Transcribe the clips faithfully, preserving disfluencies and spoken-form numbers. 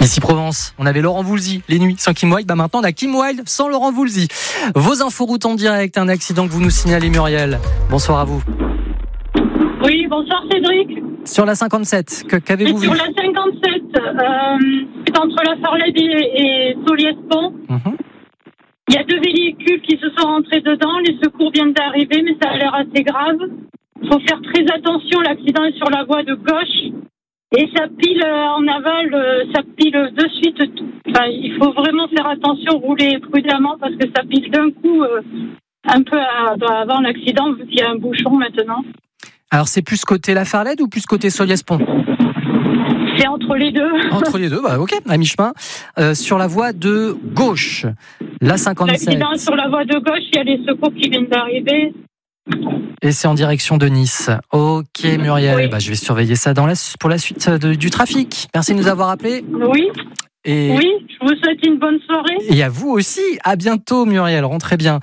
Ici Provence, on avait Laurent Voulzy, les nuits sans Kim Wilde, bah maintenant on a Kim Wilde sans Laurent Voulzy. Vos infos routes en direct, un accident que vous nous signalez, Muriel. Bonsoir à vous. Oui, bonsoir Cédric. Sur la cinquante-sept, que, qu'avez-vous vu ? Sur la cinquante-sept, euh, c'est entre la Farlède et, et Soliès-Pont. Mm-hmm. Il y a deux véhicules qui se sont rentrés dedans, les secours viennent d'arriver, mais ça a l'air assez grave. Il faut faire très attention, l'accident est sur la voie de gauche. Et ça pile en aval, ça pile de suite. Enfin, il faut vraiment faire attention, rouler prudemment parce que ça pile d'un coup, euh, un peu avant l'accident, vu qu'il y a un bouchon maintenant. Alors c'est plus côté La Farlède ou plus côté Soliès-Pont ? C'est entre les deux. Entre les deux, bah ok, à mi-chemin. Euh, sur la voie de gauche, la cinquante-sept. L'accident sur la voie de gauche, il y a les secours qui viennent d'arriver. Et c'est en direction de Nice. Ok Muriel, oui. bah, je vais surveiller ça dans la, pour la suite de, du trafic. Merci de nous avoir appelés. Oui. Et, oui, je vous souhaite une bonne soirée. Et à vous aussi. À bientôt Muriel, rentrez bien.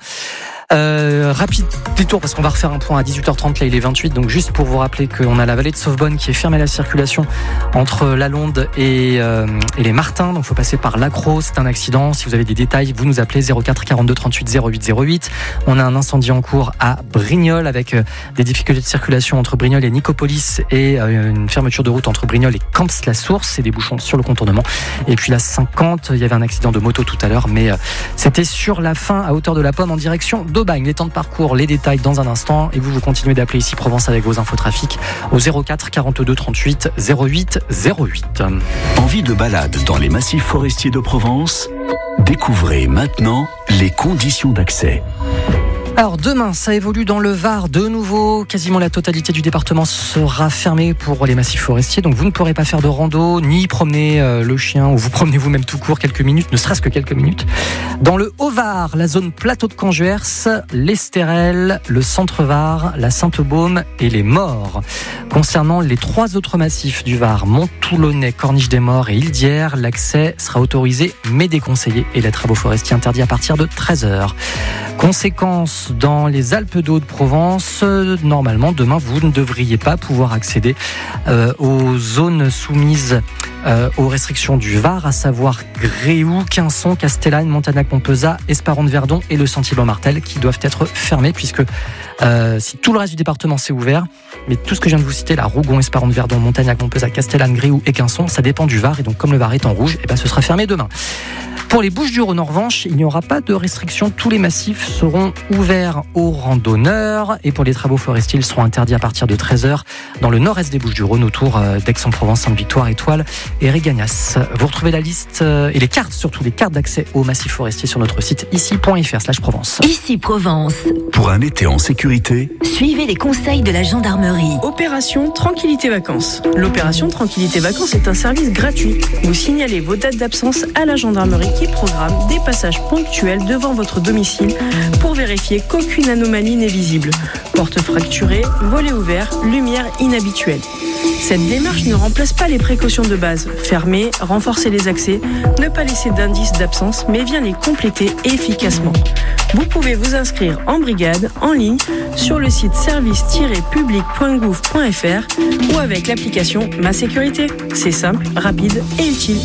Euh, rapide détour parce qu'on va refaire un point à dix-huit heures trente, là il est vingt-huit, donc juste pour vous rappeler qu'on a la vallée de Sauvebonne qui est fermée à la circulation entre la Londe et, euh, et les Martins, donc il faut passer par l'Accro, c'est un accident. Si vous avez des détails, vous nous appelez zéro quatre quarante-deux trente-huit zéro huit zéro huit. On a un incendie en cours à Brignoles avec euh, des difficultés de circulation entre Brignoles et Nicopolis et euh, une fermeture de route entre Brignoles et Camps-la-Source et des bouchons sur le contournement. Et puis la cinquante, il y avait un accident de moto tout à l'heure, mais euh, c'était sur la fin à hauteur de la Pomme en direction d'Aubagne. Les temps de parcours, les détails dans un instant. Et vous, vous continuez d'appeler ici Provence avec vos infos trafic au zéro quatre quarante-deux trente-huit zéro huit zéro huit. Envie de balade dans les massifs forestiers de Provence ? Découvrez maintenant les conditions d'accès. Alors demain, ça évolue dans le Var. De nouveau, quasiment la totalité du département sera fermée pour les massifs forestiers. Donc vous ne pourrez pas faire de rando, ni promener euh, le chien, ou vous promenez vous-même tout court quelques minutes, ne serait-ce que quelques minutes. Dans le Haut-Var, la zone plateau de Canjuers, l'Estérel, le Centre-Var, la Sainte-Baume et les Maures. Concernant les trois autres massifs du Var, Mont-Toulonnais, Corniche-des-Maures et Île-d'Hier, l'accès sera autorisé mais déconseillé et les travaux forestiers interdits à partir de treize heures. Conséquence, dans les Alpes d'Haute-Provence, normalement, demain, vous ne devriez pas pouvoir accéder euh, aux zones soumises euh, aux restrictions du Var, à savoir Gréoux, Quinçon, Castellane, Montagnac-Montpezat, Esparon-de-Verdon et le Sentier Blanc-Martel, qui doivent être fermés, puisque euh, si tout le reste du département s'est ouvert, mais tout ce que je viens de vous citer, là, Rougon, Esparon-de-Verdon, Montagnac-Montpezat, Castellane, Gréoux et Quinçon, ça dépend du Var, et donc comme le Var est en rouge, et ben, ce sera fermé demain. Pour les Bouches-du-Rhône, en revanche, il n'y aura pas de restrictions. Tous les massifs seront ouverts aux randonneurs. Et pour les travaux forestiers, ils seront interdits à partir de treize heures dans le nord-est des Bouches-du-Rhône, autour d'Aix-en-Provence, Sainte-Victoire, Étoile et Régagnas. Vous retrouvez la liste et les cartes, surtout les cartes d'accès aux massifs forestiers sur notre site ici.fr slash Provence. Ici Provence. Pour un été en sécurité, suivez les conseils de la gendarmerie. Opération Tranquillité Vacances. L'opération Tranquillité Vacances est un service gratuit. Vous signalez vos dates d'absence à la gendarmerie qui programme des passages ponctuels devant votre domicile pour vérifier qu'aucune anomalie n'est visible. Porte fracturée, volet ouvert, lumière inhabituelle. Cette démarche ne remplace pas les précautions de base. Fermer, renforcer les accès, ne pas laisser d'indices d'absence, mais vient les compléter efficacement. Vous pouvez vous inscrire en brigade, en ligne, sur le site service tiret public point gouv point f r ou avec l'application Ma Sécurité. C'est simple, rapide et utile.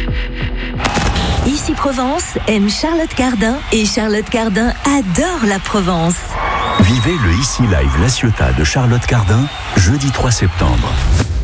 Ici Provence aime Charlotte Cardin et Charlotte Cardin adore la Provence. Vivez le Ici Live La Ciotat de Charlotte Cardin, jeudi trois septembre.